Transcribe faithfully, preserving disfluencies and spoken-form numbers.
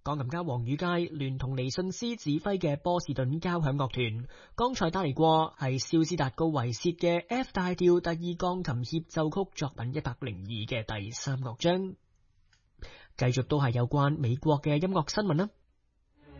鋼琴家黃宇佳聯同尼遜斯指揮嘅波士頓交響樂團，剛才帶嚟過係肖斯達高維薛嘅 F 大調第二鋼琴協奏曲作品一百零二嘅第三樂章。繼續都係有關美國嘅音樂新聞啦。